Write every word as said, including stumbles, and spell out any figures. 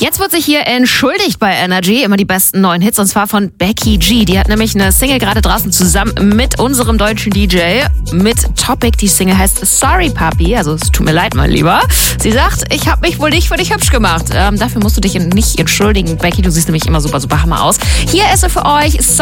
Jetzt wird sich hier entschuldigt bei Energy, immer die besten neuen Hits, und zwar von Becky G. Die hat nämlich eine Single gerade draußen zusammen mit unserem deutschen D J, mit Topic. Die Single heißt Sorry Papi, also es tut mir leid, mein Lieber. Sie sagt, ich habe mich wohl nicht für dich hübsch gemacht. Ähm, dafür musst du dich nicht entschuldigen, Becky, du siehst nämlich immer super, super Hammer aus. Hier ist sie für euch, Sorry